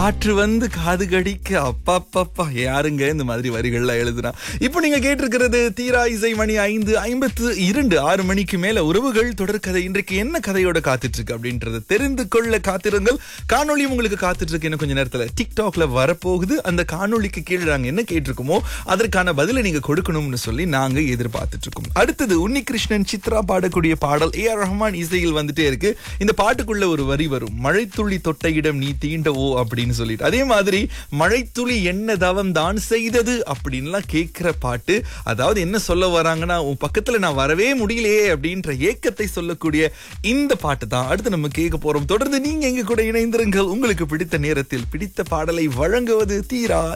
காற்று வந்து காது கடிக்க அப்பா யாருங்க இந்த மாதிரி வரிகள்லாம் எழுதுனா. இப்போ நீங்க கேட்டிருக்கிறது தீரா இசை. மணி 5:52, 6 மணிக்கு மேல உறவுகள் தொடர்கதை. இன்றைக்கு என்ன கதையோட காத்துட்டு இருக்கு அப்படின்றத தெரிந்து கொள்ள காத்திருங்கள். காணொளியும் உங்களுக்கு காத்துட்டு இருக்கு. இன்னும் கொஞ்ச நேரத்துல டிக்டாக்ல வரப்போகுது. அந்த காணொளிக்கு கீழே நாங்க என்ன கேட்டிருக்கோமோ அதற்கான பதிலை நீங்க கொடுக்கணும்னு சொல்லி நாங்க எதிர்பார்த்துட்டு இருக்கோம். அடுத்தது உன்னிகிருஷ்ணன் சித்ரா பாடக்கூடிய பாடல் A.R. ரஹ்மான் இசையில் வந்துட்டே இருக்கு. இந்த பாட்டுக்குள்ள ஒரு வரி வரும், மழைத்துளி தொட்ட இடம் நீ தீண்டவோ அப்படின்னு சொல்லிட்டு. அதே மாதிரி மழைத்துளி என்ன தவம் தான் செய்தது அப்படின்லாம் கேட்கிற பாட்டு. அதாவது என்ன சொல்ல வராங்கன்னா, உன் பக்கத்துல நான் வரவே முடியலையே அப்படின்ற ஏக்கத்தை சொல்லக்கூடிய இந்த பாட்டு தான் அடுத்து நம்ம கேட்க போறோம். தொடர்ந்து நீங்க எங்க கூட இணைந்திருங்கள். உங்களுக்கு பிடித்த நேரத்தில் பிடித்த பாடலை வழங்குவது தீரா